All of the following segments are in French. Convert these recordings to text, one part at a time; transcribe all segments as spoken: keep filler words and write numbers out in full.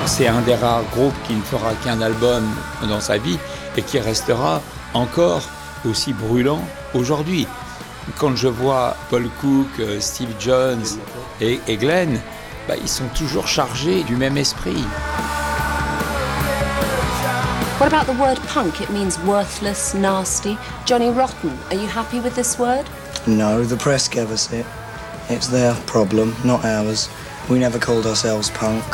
C'est un des rares groupes qui ne fera qu'un album dans sa vie et qui restera encore aussi brûlant aujourd'hui. Quand je vois Paul Cook, Steve Jones et, et Glenn, bah, ils sont toujours chargés du même esprit. What about the word punk? It means worthless, nasty. Johnny Rotten, are you happy with this word? No, the press gave us it. It's their problem, not ours. We never called ourselves punk.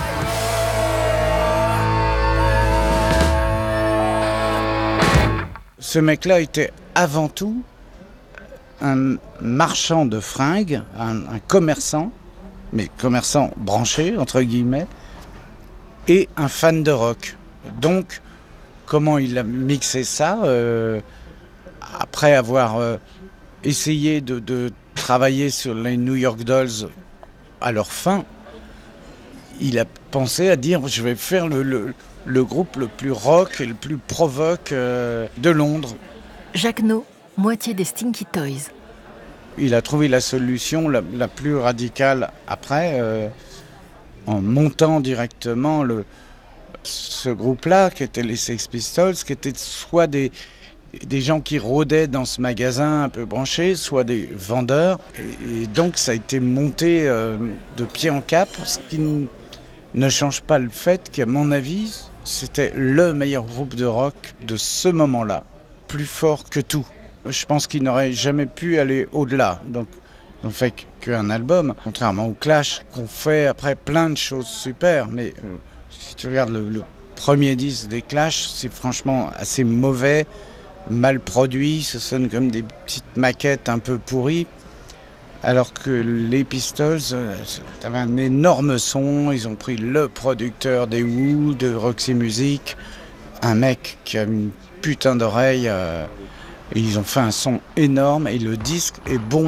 Ce mec-là était avant tout un marchand de fringues, un, un commerçant, mais commerçant branché, entre guillemets, et un fan de rock. Donc, comment il a mixé ça euh, après avoir euh, essayé de, de travailler sur les New York Dolls à leur fin, il a pensé à dire « je vais faire le, le, le groupe le plus rock et le plus provoque euh, de Londres ». Jacques No, moitié des Stinky Toys. Il a trouvé la solution la, la plus radicale après, euh, en montant directement le, ce groupe-là, qui était les Sex Pistols, qui étaient soit des, des gens qui rôdaient dans ce magasin un peu branché, soit des vendeurs. Et, et donc ça a été monté euh, de pied en cap, ce qui n- ne change pas le fait qu'à mon avis, c'était le meilleur groupe de rock de ce moment-là, plus fort que tout. Je pense qu'il n'aurait jamais pu aller au-delà. Donc, on fait qu'un album, contrairement au Clash, qu'on fait après plein de choses super. Mais euh, si tu regardes le, le premier disque des Clash, c'est franchement assez mauvais, mal produit. Ça sonne comme des petites maquettes un peu pourries. Alors que les Pistols, euh, avaient un énorme son. Ils ont pris le producteur des Who, de Roxy Music, un mec qui a une putain d'oreille. Euh, Et ils ont fait un son énorme et le disque est bon.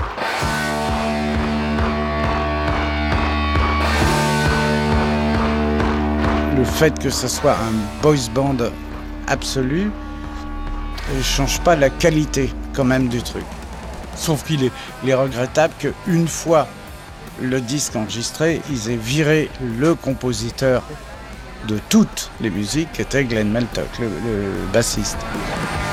Le fait que ce soit un boys band absolu ne change pas la qualité quand même du truc. Sauf qu'il est, il est regrettable qu'une fois le disque enregistré, ils aient viré le compositeur de toutes les musiques qui était Glenn Maltok, le, le bassiste.